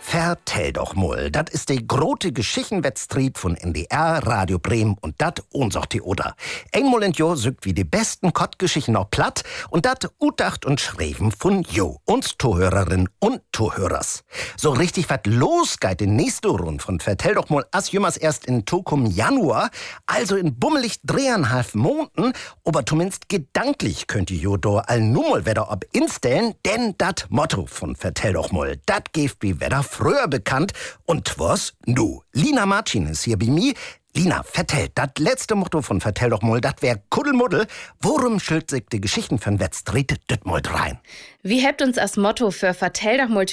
Vertell doch mal, das ist die große Geschichtenwettstreit von NDR, Radio Bremen und dat unsach Theoder. Einmal in Jo sügt wie die besten Kottgeschichten noch platt und dat udacht und schreiben von Jo, uns Zuhörerinnen und Zuhörers. So richtig wat los geht in nächste Runde von Vertell doch mal as jümmers erst in Tokum Januar, also in bummelig 3,5 Monaten, aber zumindest gedanklich könnt ihr Jo do all nummel wieder ob instellen, denn dat Motto von Vertell doch mal, dat geeft wie wieder früher bekannt. Und was? Nu, Lina Martin ist hier bei mir. Lina, vertellt, das letzte Motto von Vertell doch mal, das wär Kuddelmuddel. Worum schildert sich die Geschichten von Wettstreit dit mal rein? Wie habt uns als Motto für Vertell doch mal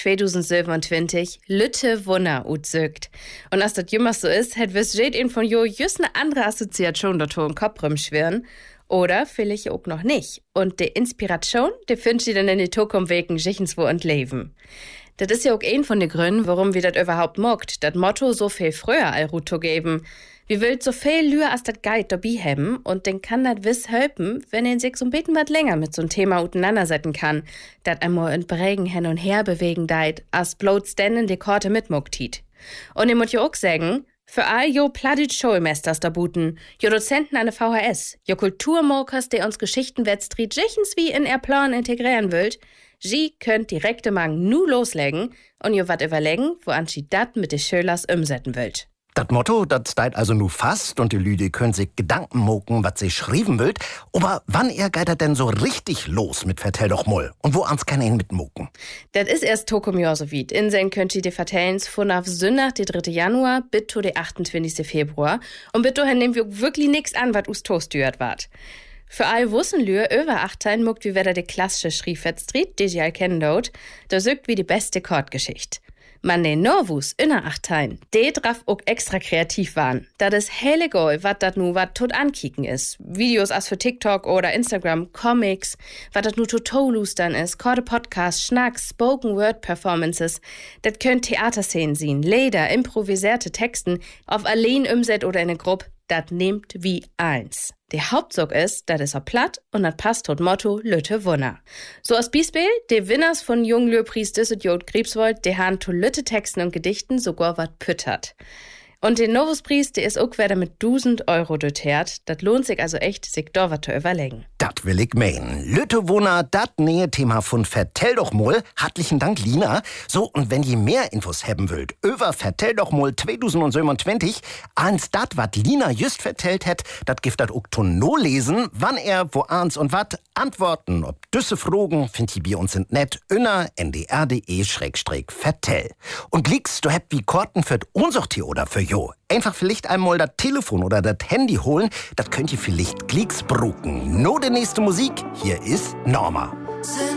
2027 Lütte Wunder utsögt. Und als das jümmers so ist, hätt wisst jeden von jo just ne andere Assoziation dazu im Kopf rumschwirren. Oder vielleicht auch noch nicht. Und die Inspiration, die findest du dann in die Zukunft wegen Geschichtenswo und Leben. Das ist ja auch ein von den Gründen, warum wir das überhaupt mogt, das Motto so viel früher all Ruto geben. Wir wollt so viel lüher als das Guide dabei haben und den kann das wiss helfen, wenn er sich so ein bisschen was länger mit so einem Thema auseinandersetzen kann, das einmal in Bregen hin und her bewegen deit, als bloß denn in die Korte mitmogt hiet. Und ich muss ja auch sagen, für all jo Plattdeutsch Schulmesters da buten, jo Dozenten an der VHS, jo Kulturmokers, die uns Geschichtenwettstreit jichens wie in ihr Plan integrieren wollt, sie könnt direkte Mang nu loslegen und jo wat überlegen, woan sie dat mit de Schölers umsetzen wollt. Das Motto, das steht also nu fast und die Lüde können sich Gedanken moken, was sie schreiben wollt. Aber wann geht das denn so richtig los mit Vertell doch mal? Und wo ans kann ihn mitmoken? Das ist erst Tokum Jahr so weit. Inseln könnt ihr die vertellens von auf Sonntag, die 3. Januar, bis zu der 28. Februar. Und bis dahin nehmen wir wirklich nix an, was us toastürt wart. Für all Wussenlühe über 18 muckt wie wieder die klassische Schriefettstreit, die ihr all kennen dort, da sögt wie die beste Kortgeschichte. Man den Norwus inner 18, die drauf auch extra kreativ waren. Das ist helle Goal, wat dat nu wat tot ankicken is. Videos as für TikTok oder Instagram, Comics, wat dat nu total is, korte Podcasts, Schnacks, Spoken-Word-Performances. Dat könnt Theaterszenen sehen, Lieder, improvisierte Texten, auf allein umset oder in eine Gruppe. Dat nehmt wie eins. Der Hauptzug ist, dat is auch platt und dat passt tot Motto Lütte Wunder. So als Beispiel, die Winners von Junglöhrpreis Düsseldorf Jod Griebswold, die han to Lütte Texten und Gedichten sogar wat püttert. Und den Novuspreis, der ist auch wieder mit 1.000 Euro dotiert. Das lohnt sich also echt, sich da was zu überlegen. Dat will ich meinen. Lütte Wunder, dat nähe Thema von Vertell doch mal. Herzlichen Dank, Lina. So, und wenn ihr mehr Infos haben wollt, über Vertell doch mal 2027, ans dat, wat Lina just vertellt hat, dat gift dat auch no lesen, wann wo ans und wat antworten. Ob düsse Fragen, findet ihr bei uns sind net, inner ndr.de/vertell. Und liegst du habt wie Korten für unser oder für Jo. Einfach vielleicht einmal das Telefon oder das Handy holen, das könnt ihr vielleicht Klicks brucken. No, die nächste Musik, hier ist Norma.